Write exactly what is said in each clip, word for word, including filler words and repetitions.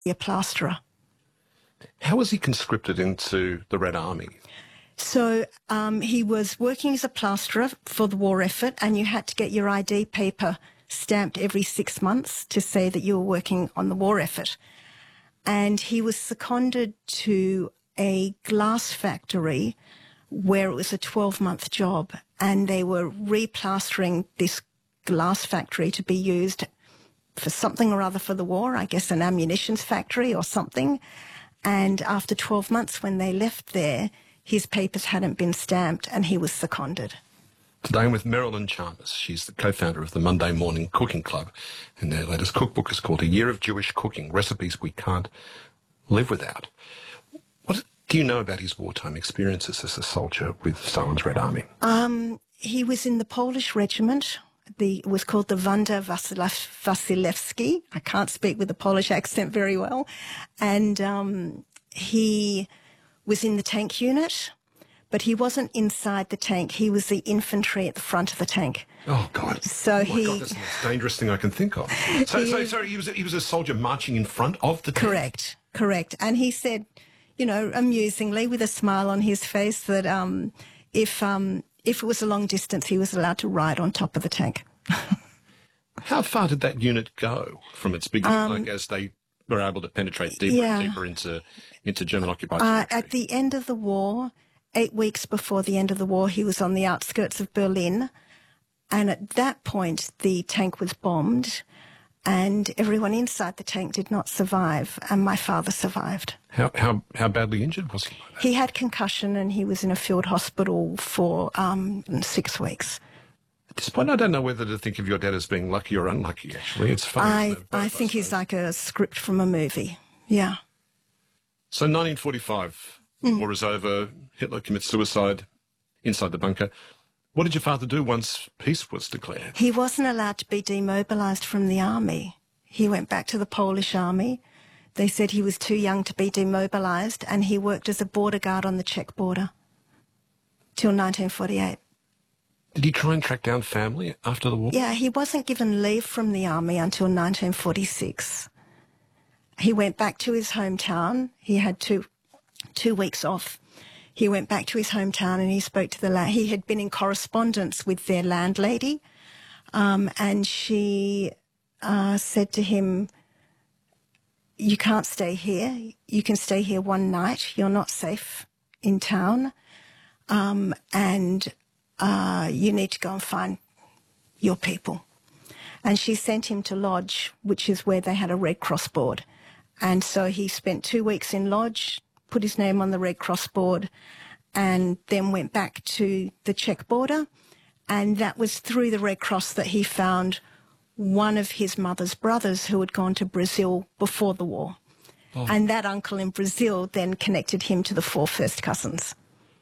a plasterer. How was he conscripted into the Red Army? So um, he was working as a plasterer for the war effort, and you had to get your I D paper stamped every six months to say that you were working on the war effort. And he was seconded to a glass factory where it was a twelve-month job, and they were replastering this glass factory to be used for something or other for the war, I guess an ammunitions factory or something. And after twelve months, when they left there, his papers hadn't been stamped and he was seconded. Today I'm with Marilyn Chalmers. She's the co-founder of the Monday Morning Cooking Club, and their latest cookbook is called A Year of Jewish Cooking, Recipes We Can't Live Without. What do you know about his wartime experiences as a soldier with Stalin's Red Army? Um, he was in the Polish regiment. The, it was called the Wanda Wasilewski. I can't speak with a Polish accent very well. And um, he was in the tank unit, but he wasn't inside the tank. He was the infantry at the front of the tank. Oh, God. So oh, he... God, that's the most dangerous thing I can think of. So, he, so sorry, he was, he was a soldier marching in front of the tank? Correct, correct. And he said, you know, amusingly, with a smile on his face, that um, if um, if it was a long distance, he was allowed to ride on top of the tank. How far did that unit go from its beginning, Um, like, as they were able to penetrate deeper yeah. and deeper into, into German-occupied Uh, territory? at the end of the war, eight weeks before the end of the war, he was on the outskirts of Berlin. And at that point, the tank was bombed and everyone inside the tank did not survive. And my father survived. How, how, how badly injured was he? By that? He had concussion and he was in a field hospital for um, six weeks. At this point, I don't know whether to think of your dad as being lucky or unlucky, actually. It's funny. I, isn't it? Both I of think us he's know. like a script from a movie. Yeah. So nineteen forty-five, Mm. war is over, Hitler commits suicide inside the bunker. What did your father do once peace was declared? He wasn't allowed to be demobilised from the army. He went back to the Polish army. They said he was too young to be demobilised, and he worked as a border guard on the Czech border till nineteen forty-eight. Did he try and track down family after the war? Yeah, he wasn't given leave from the army until nineteen forty-six. He went back to his hometown. He had two two weeks off. He went back to his hometown and he spoke to the la- he had been in correspondence with their landlady, um, and she uh, said to him, "You can't stay here. You can stay here one night. You're not safe in town, um, and uh, you need to go and find your people." And she sent him to Lodge, which is where they had a Red Cross board. And so he spent two weeks in Lodge, put his name on the Red Cross board, and then went back to the Czech border. And that was through the Red Cross that he found one of his mother's brothers who had gone to Brazil before the war. Oh. And that uncle in Brazil then connected him to the four first cousins.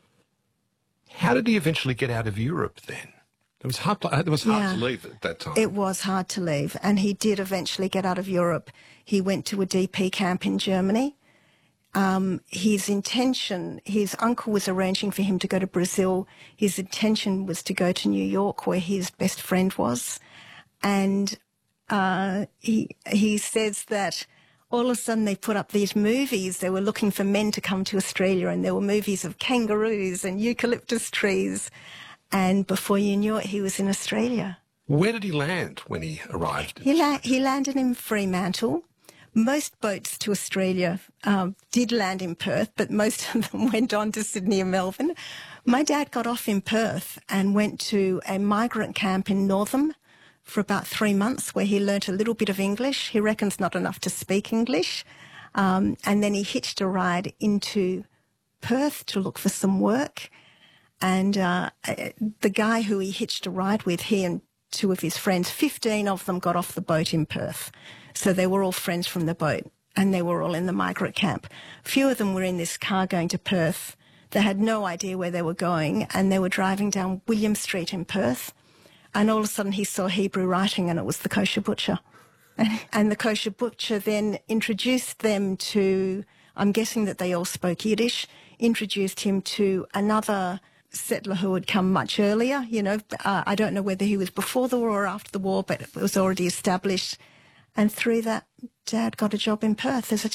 How did he eventually get out of Europe then? It was hard to, it was hard Yeah. to leave at that time. It was hard to leave, and he did eventually get out of Europe. He went to a D P camp in Germany. Um, his intention, his uncle was arranging for him to go to Brazil. His intention was to go to New York, where his best friend was. And uh, he he says that all of a sudden they put up these movies. They were looking for men to come to Australia, and there were movies of kangaroos and eucalyptus trees. And before you knew it, he was in Australia. Where did he land when he arrived? He, la- he landed in Fremantle. Most boats to Australia um, did land in Perth, but most of them went on to Sydney and Melbourne. My dad got off in Perth and went to a migrant camp in Northam for about three months where he learnt a little bit of English. He reckons not enough to speak English. Um, and then he hitched a ride into Perth to look for some work. And uh, the guy who he hitched a ride with, he and two of his friends, fifteen of them got off the boat in Perth. So they were all friends from the boat, and they were all in the migrant camp. A few of them were in this car going to Perth. They had no idea where they were going, and they were driving down William Street in Perth. And all of a sudden he saw Hebrew writing, and it was the kosher butcher. And the kosher butcher then introduced them to, I'm guessing that they all spoke Yiddish, introduced him to another settler who had come much earlier. You know, uh, I don't know whether he was before the war or after the war, but it was already established. And through that, Dad got a job in Perth as a